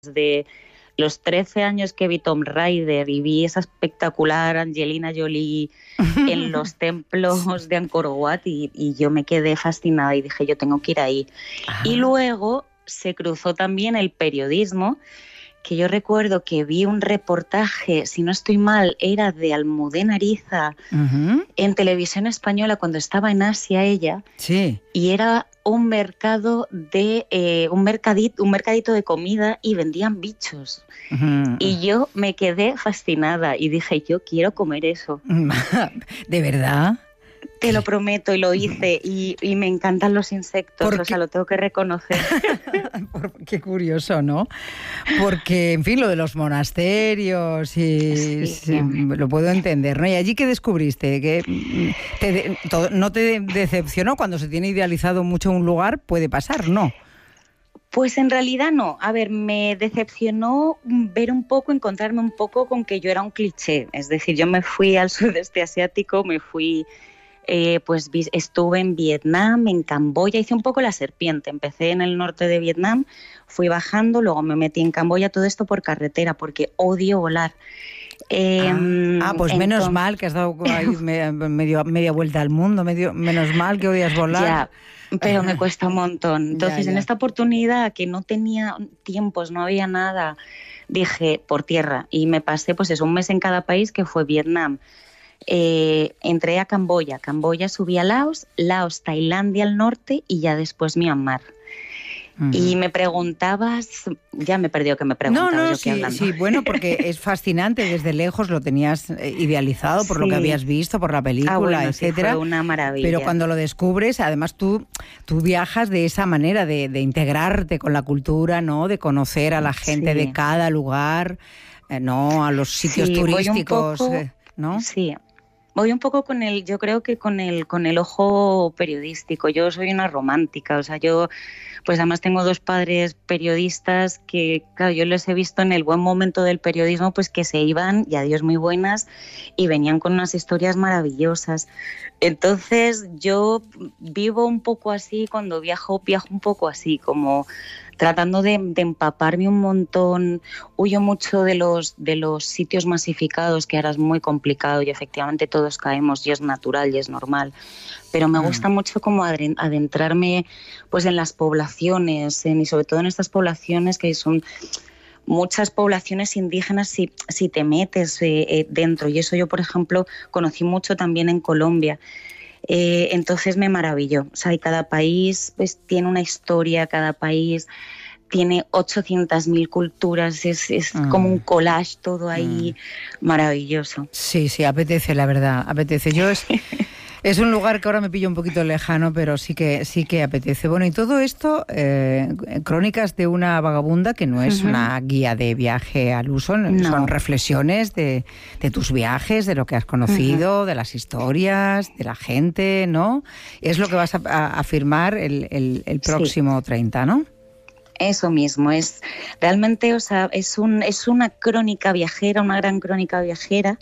desde los 13 años que vi Tomb Raider y vi esa espectacular Angelina Jolie en los templos de Angkor Wat y yo me quedé fascinada y dije, yo tengo que ir ahí. Y luego se cruzó también el periodismo, que yo recuerdo que vi un reportaje, si no estoy mal, era de Almudena Ariza en Televisión Española cuando estaba en Asia ella, y era un mercado de un mercadito de comida y vendían bichos. Y yo me quedé fascinada y dije, yo quiero comer eso. ¿De verdad? Te lo prometo, y lo hice, y me encantan los insectos, o sea, lo tengo que reconocer. Qué curioso, ¿no? Porque, en fin, lo de los monasterios, y sí, lo puedo entender, ¿no? ¿Y allí qué descubriste? ¿Que no te decepcionó? Cuando se tiene idealizado mucho un lugar, puede pasar, ¿no? Pues en realidad no. A ver, me decepcionó encontrarme un poco con que yo era un cliché. Es decir, yo me fui al sudeste asiático, estuve en Vietnam, en Camboya, hice un poco la serpiente. Empecé en el norte de Vietnam, fui bajando, luego me metí en Camboya, todo esto por carretera, porque odio volar. Pues menos mal que has dado ahí media vuelta al mundo, menos mal que odias volar. Ya, pero me cuesta un montón. Entonces, en esta oportunidad que no tenía tiempos, no había nada, dije por tierra y me pasé un mes en cada país, que fue Vietnam. Entré a Camboya, subí a Laos, Tailandia al norte y ya después Myanmar. Y me preguntabas, ya me perdió que me preguntabas. Sí, bueno, porque es fascinante, desde lejos lo tenías idealizado por lo que habías visto, por la película, etcétera. Sí, fue una maravilla. Pero cuando lo descubres, además tú viajas de esa manera de integrarte con la cultura, ¿no? De conocer a la gente de cada lugar, ¿no? A los sitios turísticos, ¿no? Sí. Voy un poco con el ojo periodístico. Yo soy una romántica, o sea, yo pues además tengo dos padres periodistas que, claro, yo les he visto en el buen momento del periodismo, pues que se iban, y adiós muy buenas, y venían con unas historias maravillosas. Entonces yo vivo un poco así, cuando viajo un poco así, como tratando de empaparme un montón. Huyo mucho de los sitios masificados, que ahora es muy complicado y efectivamente todos caemos y es natural y es normal. Pero me gusta mucho como adentrarme pues en las poblaciones, y sobre todo en estas poblaciones que son muchas poblaciones indígenas si te metes dentro. Y eso yo, por ejemplo, conocí mucho también en Colombia. Entonces me maravilló. O sea, y cada país pues tiene una historia, cada país tiene 800.000 culturas, es como un collage todo ahí, maravilloso. Sí, apetece, la verdad, apetece. Es un lugar que ahora me pilla un poquito lejano, pero sí que apetece. Bueno, y todo esto, Crónicas de una vagabunda, que no es una guía de viaje al uso, son reflexiones de tus viajes, de lo que has conocido, de las historias, de la gente, ¿no? Es lo que vas a firmar el próximo 30, ¿no? Eso mismo, es realmente, o sea, es una crónica viajera, una gran crónica viajera.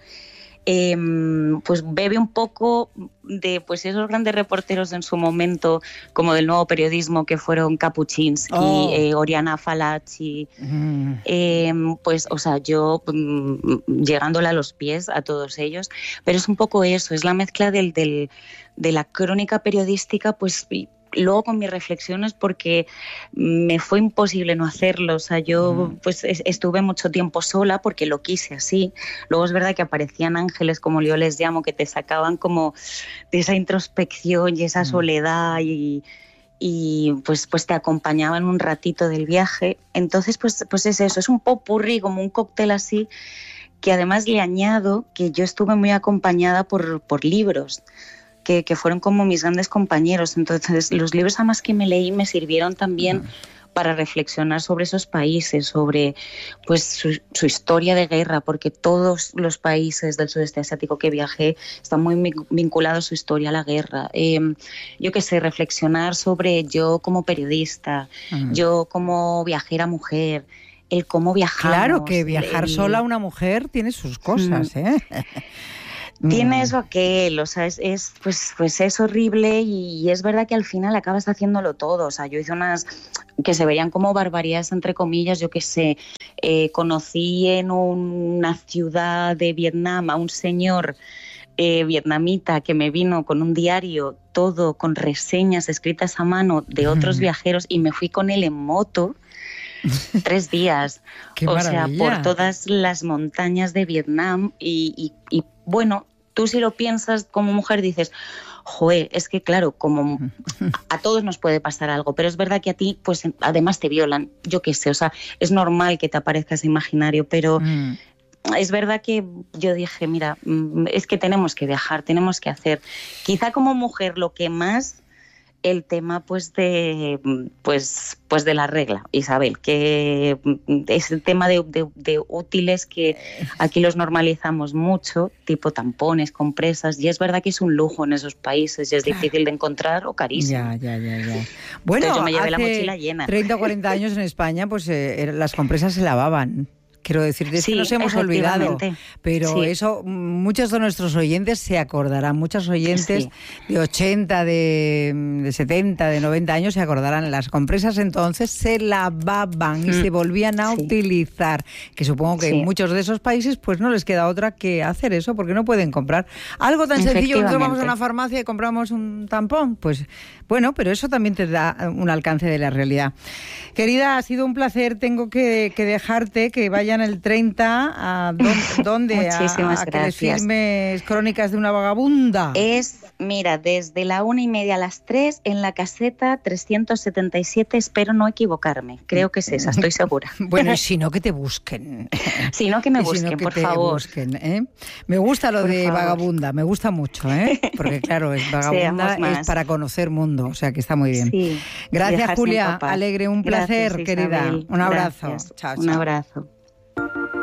Pues bebe un poco de pues esos grandes reporteros en su momento, como del nuevo periodismo, que fueron Kapuczynski, Oriana Fallaci, pues, o sea, yo llegándole a los pies a todos ellos, pero es un poco eso, es la mezcla de la crónica periodística, pues luego con mis reflexiones, porque me fue imposible no hacerlo. O sea, yo pues estuve mucho tiempo sola porque lo quise así. Luego es verdad que aparecían ángeles, como yo les llamo, que te sacaban como de esa introspección y esa soledad y pues te acompañaban un ratito del viaje. Entonces pues es eso, es un popurrí, como un cóctel así, que además le añado que yo estuve muy acompañada por libros que fueron como mis grandes compañeros. Entonces los libros además que me leí me sirvieron también para reflexionar sobre esos países, sobre pues su historia de guerra, porque todos los países del sudeste asiático que viajé están muy vinculados a su historia a la guerra. Yo qué sé, reflexionar sobre yo como periodista, yo como viajera mujer, el cómo viajamos. Claro que viajar sola una mujer tiene sus cosas, ¿eh? Tiene eso aquel, o sea, pues es horrible y es verdad que al final acabas haciéndolo todo. O sea, yo hice unas que se verían como barbaridades, entre comillas, yo qué sé. Conocí en una ciudad de Vietnam a un señor vietnamita que me vino con un diario, todo con reseñas escritas a mano de otros viajeros, y me fui con él en moto 3 días. ¡Qué maravilla! Sea, por todas las montañas de Vietnam y bueno, tú si lo piensas como mujer dices, joder, es que claro, como a todos nos puede pasar algo, pero es verdad que a ti, pues además te violan, yo qué sé, o sea, es normal que te aparezca ese imaginario, pero es verdad que yo dije, mira, es que tenemos que viajar, tenemos que hacer, quizá como mujer lo que más... el tema pues de la regla, Isabel, que es el tema de útiles que aquí los normalizamos mucho, tipo tampones, compresas, y es verdad que es un lujo en esos países y es difícil de encontrar o carísimo. Ya. Bueno, entonces yo me llevé hace la mochila llena. 30 o 40 años en España pues las compresas se lavaban. Quiero decir, de eso nos hemos olvidado, pero eso muchos de nuestros oyentes se acordarán, muchos oyentes de 80, de 70, de 90 años se acordarán. Las compresas entonces se lavaban y se volvían a utilizar, que supongo que en muchos de esos países pues no les queda otra que hacer eso, porque no pueden comprar algo tan sencillo. Nosotros vamos a una farmacia y compramos un tampón, pues bueno, pero eso también te da un alcance de la realidad. Querida, ha sido un placer, tengo que dejarte, que vayan el 30 a ¿dónde? Muchísimas a que gracias. les firmes Crónicas de una vagabunda. Mira, desde la 1:30 a las 3 en la caseta 377, espero no equivocarme. Creo que es esa, estoy segura. Bueno, y si no, que te busquen. Si no, que me busquen, por favor. Busquen, ¿eh? Me gusta lo de vagabunda, me gusta mucho, ¿eh? Porque claro, vagabunda es para conocer mundo, o sea que está muy bien. Sí, gracias, Julia. Alegre, un placer, gracias, querida. Isabel. Un abrazo. Gracias. Chao. Un abrazo.